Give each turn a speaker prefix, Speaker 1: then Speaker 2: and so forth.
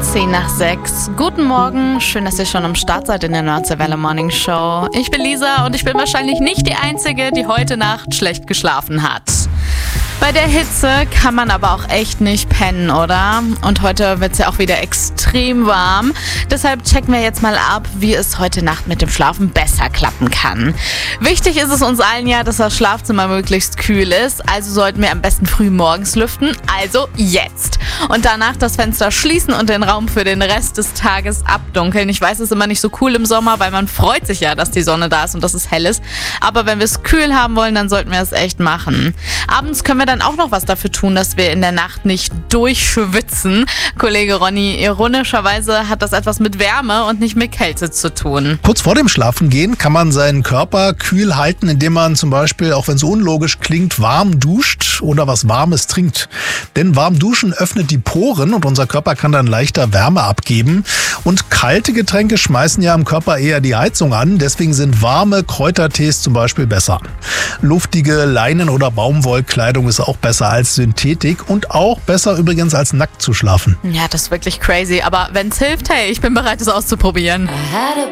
Speaker 1: 6:10. Guten Morgen, schön, dass ihr schon am Start seid in der Nordseewelle Morning Show. Ich bin Lisa und ich bin wahrscheinlich nicht die Einzige, die heute Nacht schlecht geschlafen hat. Bei der Hitze kann man aber auch echt nicht pennen, oder? Und heute wird es ja auch wieder extrem warm. Deshalb checken wir jetzt mal ab, wie es heute Nacht mit dem Schlafen besser klappen kann. Wichtig ist es uns allen ja, dass das Schlafzimmer möglichst kühl ist. Also sollten wir am besten früh morgens lüften. Also jetzt. Und danach das Fenster schließen und den Raum für den Rest des Tages abdunkeln. Ich weiß, es ist immer nicht so cool im Sommer, weil man freut sich ja, dass die Sonne da ist und dass es hell ist. Aber wenn wir es kühl haben wollen, dann sollten wir es echt machen. Abends können wir dann auch noch was dafür tun, dass wir in der Nacht nicht durchschwitzen. Kollege Ronny, ironischerweise hat das etwas mit Wärme und nicht mit Kälte zu tun.
Speaker 2: Kurz vor dem Schlafengehen kann man seinen Körper kühl halten, indem man zum Beispiel, auch wenn es unlogisch klingt, warm duscht oder was Warmes trinkt. Denn warm duschen öffnet die Poren und unser Körper kann dann leichter Wärme abgeben. Und kalte Getränke schmeißen ja im Körper eher die Heizung an. Deswegen sind warme Kräutertees zum Beispiel besser. Luftige Leinen- oder Baumwollkleidung ist auch besser als Synthetik und auch besser übrigens als nackt zu schlafen.
Speaker 1: Ja, das ist wirklich crazy. Aber wenn es hilft, hey, ich bin bereit, es auszuprobieren.